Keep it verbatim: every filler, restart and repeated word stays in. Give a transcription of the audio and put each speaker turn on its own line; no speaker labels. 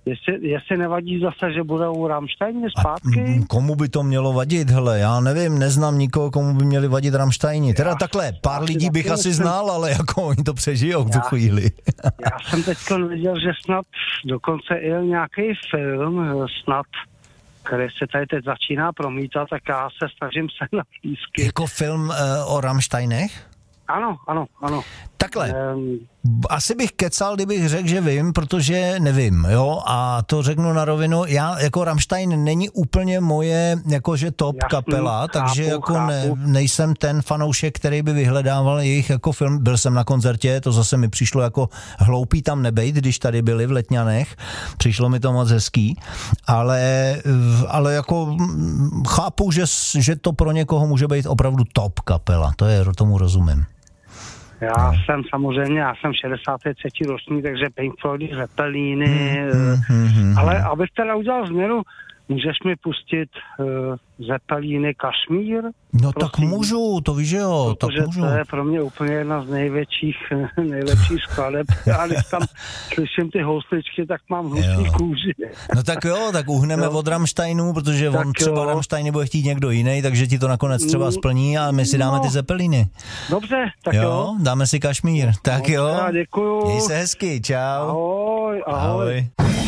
Jestli, jestli nevadí zase, že budou Rammsteini zpátky?
A komu by to mělo vadit, hele, já nevím, neznám nikoho, komu by měli vadit Rammsteini. Teda já, takhle, pár lidí bych asi jsem... znal, ale jako oni to přežijou v tu chvíli.
Já jsem teďko viděl, že snad dokonce i nějaký film, snad, který se tady teď začíná promítat, tak já se snažím se na lístky.
Jako film uh, o Rammsteinech?
Ano, ano, ano.
Takhle, um, asi bych kecal, kdybych řekl, že vím, protože nevím, jo, a to řeknu na rovinu, já jako Rammstein není úplně moje jakože top Jasný, kapela, chápu, takže jako ne, nejsem ten fanoušek, který by vyhledával jejich jako film, byl jsem na koncertě, to zase mi přišlo jako hloupý tam nebejt, když tady byli v Letňanech, přišlo mi to moc hezký, ale, ale jako chápu, že, že to pro někoho může být opravdu top kapela, to je, tomu rozumím.
Já no. jsem samozřejmě, já jsem šedesátý třetí ročník, takže Pink Floyd, Zeppeliny, mm, mm, mm, ale abych teda udělal změnu, můžeš mi pustit uh, Zeppeliny Kašmír?
No prosím. Tak můžu, to víš, že jo,
protože
tak můžu.
To je pro mě úplně jedna z největších, nejlepších skladeb. Já když tam slyším ty housličky, tak mám hnusný kůži.
No tak jo, tak uhneme jo. od Rammsteinu, protože tak on třeba jo. Rammsteiny bude chtít někdo jiný, takže ti to nakonec třeba splní a my si dáme no. ty Zeppeliny.
Dobře, tak jo.
jo. Dáme si Kašmír, tak jo.
Já děkuju.
Měj se hezky, čau.
Ahoj, ahoj. ahoj.